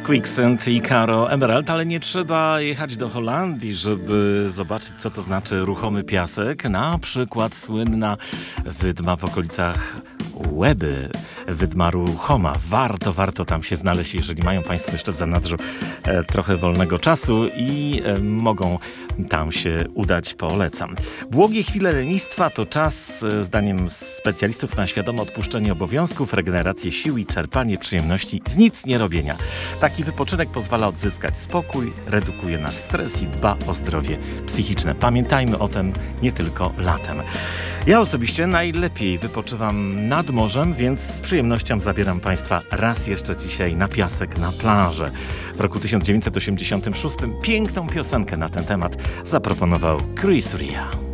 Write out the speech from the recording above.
Quicksand i Caro Emerald, ale nie trzeba jechać do Holandii, żeby zobaczyć, co to znaczy ruchomy piasek. Na przykład słynna wydma w okolicach Łeby, wydma ruchoma. Warto tam się znaleźć, jeżeli mają Państwo jeszcze w zanadrzu trochę wolnego czasu i mogą tam się udać, polecam. Błogie chwile lenistwa to czas, zdaniem specjalistów, na świadome odpuszczenie obowiązków, regenerację sił i czerpanie przyjemności z nic nie robienia. Taki wypoczynek pozwala odzyskać spokój, redukuje nasz stres i dba o zdrowie psychiczne. Pamiętajmy o tym nie tylko latem. Ja osobiście najlepiej wypoczywam nad morzem, więc z przyjemnością zabieram Państwa raz jeszcze dzisiaj na piasek, na plażę. W roku 1986 piękną piosenkę na ten temat zaproponował Chris Ria.